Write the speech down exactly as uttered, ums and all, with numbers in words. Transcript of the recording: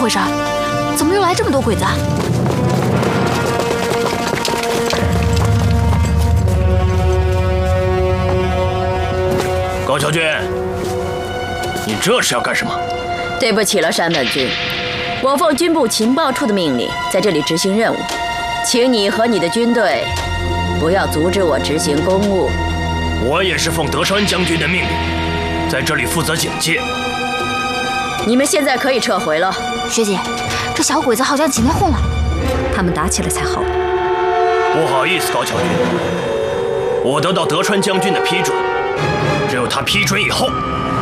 回事？怎么又来这么多鬼子啊？ 高桥君，你这是要干什么？ 对不起了，山本君，我奉军部情报处的命令，在这里执行任务，请你和你的军队不要阻止我执行公务。 我也是奉德川将军的命令，在这里负责警戒。 你们现在可以撤回了。 学姐，这小鬼子好像起内讧了， 他们打起来才好。 不好意思，高桥君，我得到德川将军的批准，只有他批准以后，